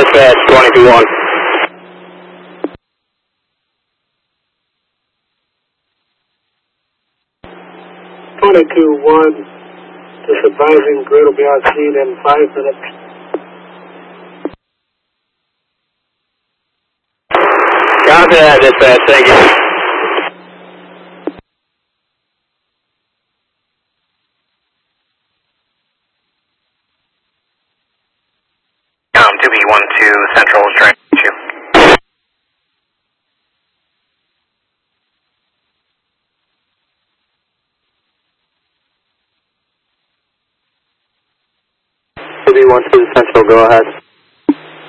dispatch 22-1. 22-1, just advising grid will be on scene in 5 minutes. Copy that, dispatch, thank you. B12 Central is trying to. B12 Central, go ahead.